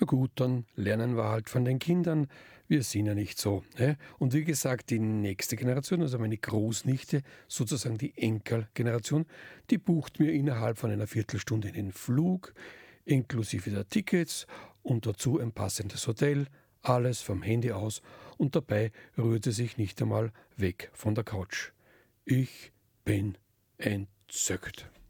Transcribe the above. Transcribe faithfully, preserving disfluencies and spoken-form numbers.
gut, dann lernen wir halt von den Kindern. Wir sind ja nicht so. Ne? Und wie gesagt, die nächste Generation, also meine Großnichte, sozusagen die Enkelgeneration, die bucht mir innerhalb von einer Viertelstunde einen Flug, inklusive der Tickets und dazu ein passendes Hotel, alles vom Handy aus und dabei rührt sie sich nicht einmal weg von der Couch. Ich bin entzückt.